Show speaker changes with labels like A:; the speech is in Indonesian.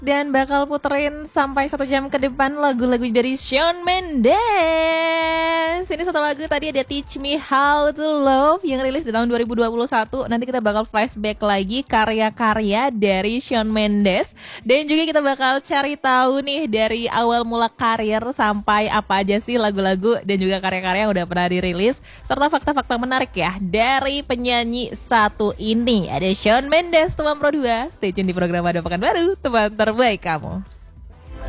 A: dan bakal puterin sampai 1 jam ke depan lagu-lagu dari Shawn Mendes. Ini satu lagu tadi ada Teach Me How to Love yang rilis di tahun 2021. Nanti kita bakal flashback lagi karya-karya dari Shawn Mendes. Dan juga kita bakal cari tahu nih dari awal mula karir sampai apa aja sih lagu-lagu dan juga karya-karya yang udah pernah dirilis. Serta fakta-fakta menarik ya dari penyanyi satu ini. Ada Shawn Mendes, teman Pro 2. Stay tune di program Ada Pekan Baru, teman terbaik kamu.